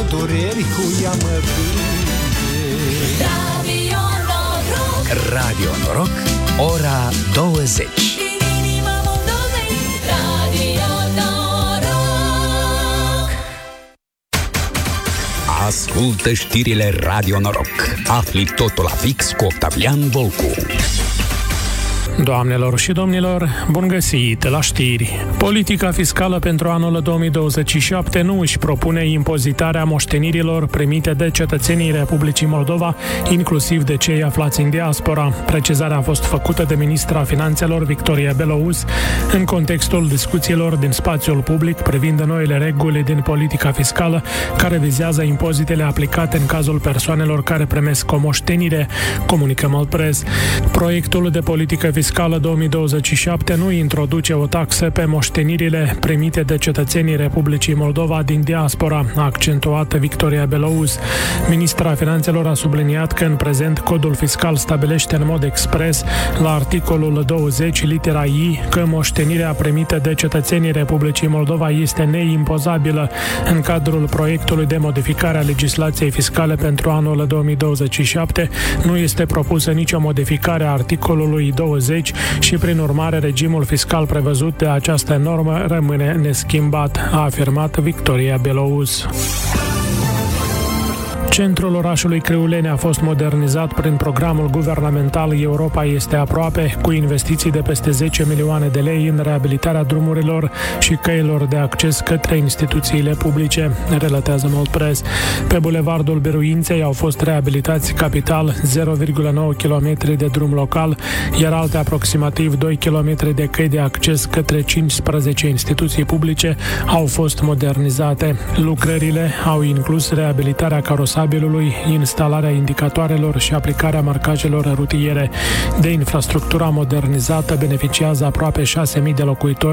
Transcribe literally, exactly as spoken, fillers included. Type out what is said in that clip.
dureri cu ea mă vinde. Radio Noroc. Radio Noroc, ora douăzeci. Ascultă știrile Radio Noroc. Afli totul la fix cu Octavian Volcu. Doamnelor și domnilor, bun găsit la știri. Politica fiscală pentru anul două mii douăzeci și șapte nu își propune impozitarea moștenirilor primite de cetățenii Republicii Moldova, inclusiv de cei aflați în diaspora. Precizarea a fost făcută de ministra Finanțelor Victoria Belouz în contextul discuțiilor din spațiul public privind noile reguli din politica fiscală care vizează impozitele aplicate în cazul persoanelor care primesc o moștenire, comunică Maltpress. Proiectul de politică fiscală două mii douăzeci și șapte nu introduce o taxă pe moștenirile primite de cetățenii Republicii Moldova din diaspora, a accentuat Victoria Belouz. Ministra Finanțelor a subliniat că în prezent codul fiscal stabilește în mod expres la articolul douăzeci litera I că moștenirea primită de cetățenii Republicii Moldova este neimpozabilă. În cadrul proiectului de modificare a legislației fiscale pentru anul două mii douăzeci și șapte nu este propusă nicio modificare a articolului douăzeci și, prin urmare, regimul fiscal prevăzut de această normă rămâne neschimbat, a afirmat Victoria Belouz. Centrul orașului Crăuleni a fost modernizat prin programul guvernamental Europa este aproape, cu investiții de peste zece milioane de lei în reabilitarea drumurilor și căilor de acces către instituțiile publice, relatează Maltpress. Pe bulevardul Biruinței au fost reabilitați capital zero virgulă nouă kilometri de drum local, iar alte aproximativ doi kilometri de căi de acces către cincisprezece instituții publice au fost modernizate. Lucrările au inclus reabilitarea carosabilului, instalarea indicatoarelor și aplicarea marcajelor rutiere. De infrastructura modernizată beneficiază aproape șase mii de locuitori